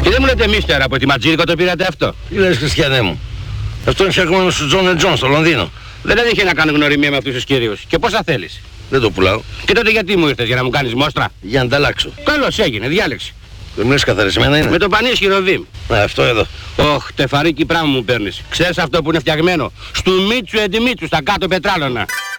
Και δεν μου λέτε μίστερα από τη Ματζήρικο το πήρατε αυτό. Τι λες, Χριστιανέ μου? Αυτό είναι φτιαγμένο στο John & John στο Λονδίνο. Δεν είχε να κάνω γνωριμία με αυτούς τους κυρίους. Και πόσα θέλεις? Δεν το πουλάω. Και τότε γιατί μου ήρθες, για να μου κάνεις μόστρα? Για να ανταλλάξω. Καλώς έγινε, διάλεξη. Δεν μου λες καθαρισμένα είναι? Με το πανίσχυρο βήμ. Αυτό εδώ. Ωχ, τεφαρίκι πράγμα μου παίρνεις. Ξέρεις αυτό που είναι φτιαγμένο? Στου Μίτσου Εντιμίτσου, στα κάτω πετράλωνα.